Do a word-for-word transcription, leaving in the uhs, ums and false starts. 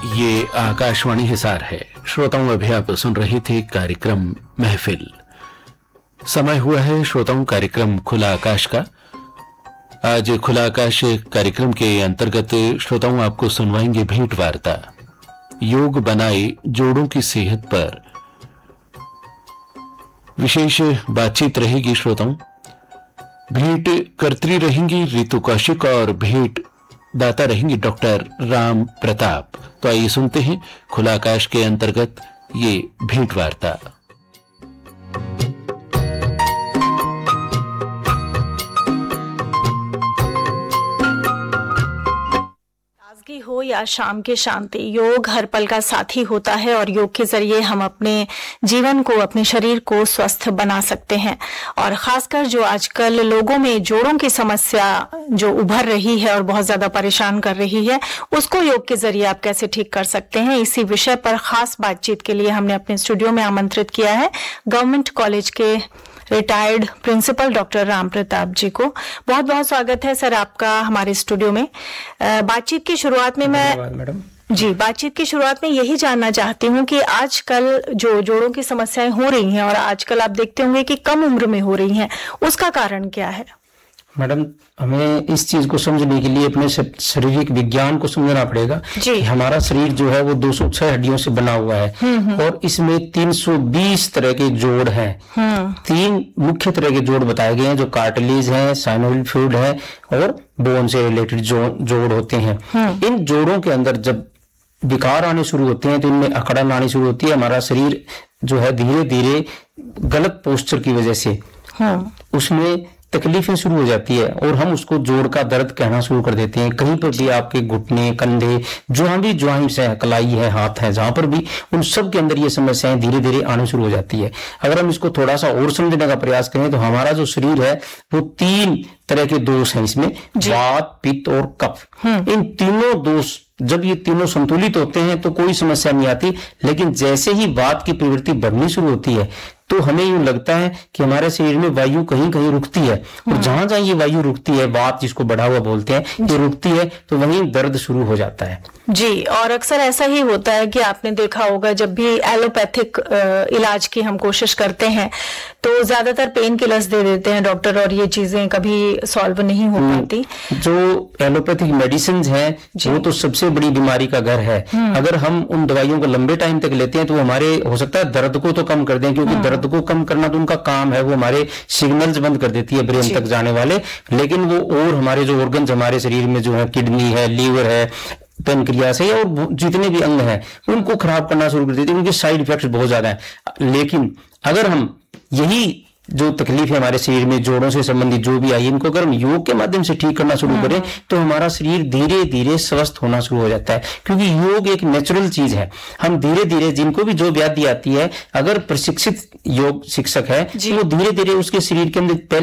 ये आकाशवाणी हिसार है। श्रोताओं, अभी आप सुन रहे थे कार्यक्रम महफिल। समय हुआ है श्रोताओं कार्यक्रम खुला आकाश का। आज खुला आकाश कार्यक्रम के अंतर्गत श्रोताओं आपको सुनवाएंगे भेंट वार्ता। योग बनाए जोड़ों की सेहत पर विशेष बातचीत रहेगी। श्रोताओं, भेंट कर्त्री रहेंगी रितु कौशिक और भेंट दाता रहेंगी डॉक्टर राम प्रताप। तो आइए सुनते हैं खुला आकाश के अंतर्गत ये भेंट वार्ता। ताजगी हो या शाम की शांति, योग हर पल का साथी होता है और योग के जरिए हम अपने जीवन को, अपने शरीर को स्वस्थ बना सकते हैं। और खासकर जो आजकल लोगों में जोड़ों की समस्या जो उभर रही है और बहुत ज्यादा परेशान कर रही है, उसको योग के जरिए आप कैसे ठीक कर सकते हैं, इसी विषय पर खास बातचीत के लिए हमने अपने स्टूडियो में आमंत्रित किया है गवर्नमेंट कॉलेज के retired principal doctor Ram Pratap जी को। बहुत बहुत स्वागत है सर आपका हमारे स्टूडियो में। बातचीत की शुरुआत में मैं मैडम जी बातचीत की शुरुआत में यही जानना चाहती हूँ कि आजकल जो जोड़ों की समस्याएं हो रही हैं और आजकल आप देखते होंगे कि कम उम्र में हो रही हैं, उसका कारण क्या है? मैडम, हमें इस चीज को समझने के लिए अपने शारीरिक विज्ञान को समझना पड़ेगा कि हमारा शरीर जो है वो दो सौ छह हड्डियों से बना हुआ है और इसमें तीन सौ बीस तरह के जोड़ हैं। तीन मुख्य तरह के जोड़ बताए गए हैं, जो कार्टिलेज है, साइनोवियल फ्लूइड है और बोन से रिलेटेड जो जोड़ होते हैं। इन जोड़ों के अंदर जब विकार आने शुरू होते हैं तो इनमें अकड़न आनी शुरू होती है। हमारा शरीर जो है धीरे धीरे गलत पोस्चर की वजह से उसमें तकलीफें शुरू हो जाती है और हम उसको जोड़ का दर्द कहना शुरू कर देते हैं। कहीं पर भी आपके घुटने, कंधे, जहां भी ज्वाइंट्स है, कलाई है, हाथ है, जहां पर भी, उन सब के अंदर ये समस्याएं धीरे धीरे आने शुरू हो जाती है। अगर हम इसको थोड़ा सा और समझने का प्रयास करें तो हमारा जो शरीर है वो तीन तरह के दोष हैं इसमें, वात, पित्त और कफ। इन तीनों दोष जब ये तीनों संतुलित होते हैं तो कोई समस्या नहीं आती, लेकिन जैसे ही वात की प्रवृत्ति बढ़नी शुरू होती है तो हमें यूं लगता है कि हमारे शरीर में वायु कहीं कहीं रुकती है और जहां जहां ये वायु रुकती है, वात जिसको बढ़ा हुआ बोलते हैं, ये रुकती है तो वहीं दर्द शुरू हो जाता है। जी, और अक्सर ऐसा ही होता है कि आपने देखा होगा जब भी एलोपैथिक इलाज की हम कोशिश करते हैं तो ज्यादातर पेन किलर्स दे देते हैं डॉक्टर और ये चीजें कभी सॉल्व नहीं हो पाती। जो एलोपैथिक मेडिसिन है वो तो सबसे बड़ी बीमारी का घर है। अगर हम उन दवाइयों को लंबे टाइम तक लेते हैं तो हमारे हो सकता है दर्द को तो कम कर दें, क्योंकि दर्द को कम करना तो उनका काम है, वो हमारे सिग्नल्स बंद कर देती है ब्रेन तक जाने वाले, लेकिन वो और हमारे जो ऑर्गन्स हमारे शरीर में जो है, किडनी है, लीवर है, पेनक्रियास है और जितने भी अंग हैं उनको खराब करना शुरू कर देती है। उनके साइड इफेक्ट्स बहुत ज्यादा है। लेकिन अगर हम यही जो तकलीफ है हमारे शरीर में जोड़ों से संबंधित जो भी आई, इनको अगर हम योग के माध्यम से ठीक करना शुरू करें तो हमारा शरीर धीरे धीरे स्वस्थ होना शुरू हो जाता है। क्योंकि योग एक नेचुरल चीज है। हम धीरे धीरे जिनको भी जो व्याधि आती है, अगर प्रशिक्षित योग शिक्षक है तो वो धीरे धीरे उसके शरीर के अंदर